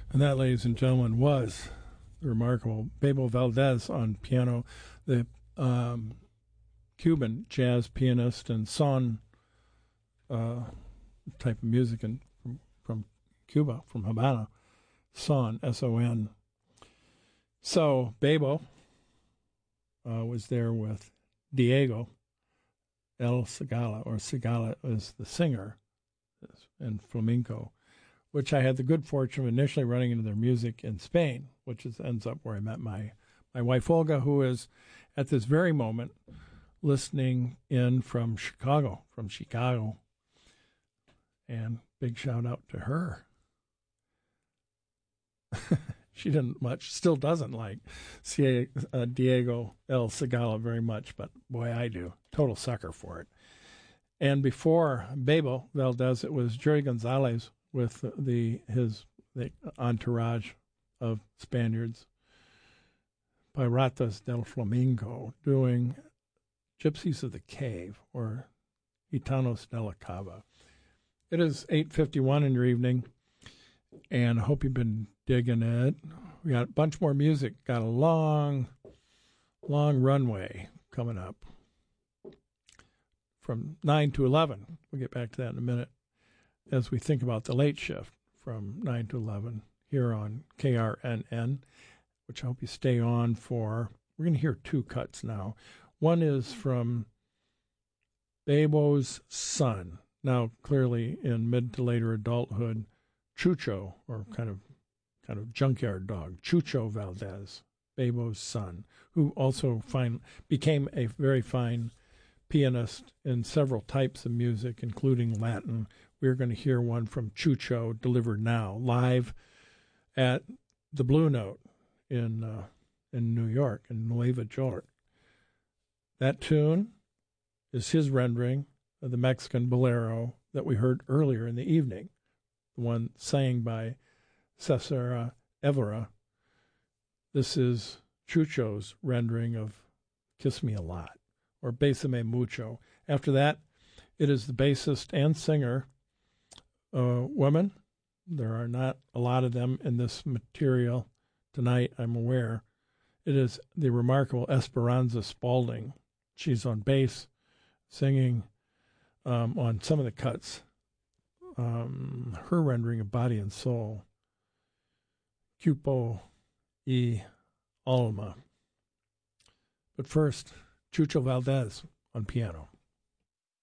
And that, ladies and gentlemen, was the remarkable Bebo Valdez on piano, the Cuban jazz pianist and son type of music from Cuba, from Havana, son, S-O-N. So Bebo was there with Diego El Cigala, or Cigala is the singer in flamenco, which I had the good fortune of initially running into their music in Spain, which ends up where I met my wife Olga, who is at this very moment listening in from Chicago. And big shout out to her. She didn't much, still doesn't like Diego El Cigala very much, but boy, I do. Total sucker for it. And before Bebo Valdez, it was Jerry Gonzalez with the entourage of Spaniards, Piratas del Flamenco, doing Gypsies of the Cave, or Gitanos de la Cava. It is 8:51 in your evening, and I hope you've been digging it. We got a bunch more music, got a long runway coming up from 9 to 11. We'll get back to that in a minute as we think about the late shift from 9 to 11 here on KRNN, which I hope you stay on for. We're going to hear two cuts now. One is from Bebo's son, now clearly in mid to later adulthood, Chucho, or kind of junkyard dog, Chucho Valdez, Bebo's son, who also became a very fine pianist in several types of music, including Latin. We're going to hear one from Chucho delivered now, live at the Blue Note in New York, in Nueva York. That tune is his rendering of the Mexican bolero that we heard earlier in the evening, the one sang by Cesar Evora. This is Chucho's rendering of Kiss Me a Lot, or Bésame Mucho. After that, it is the bassist and singer, woman. There are not a lot of them in this material tonight, I'm aware. It is the remarkable Esperanza Spalding. She's on bass, singing on some of the cuts. Her rendering of Body and Soul, Cupo y Alma. But first, Chucho Valdez on piano.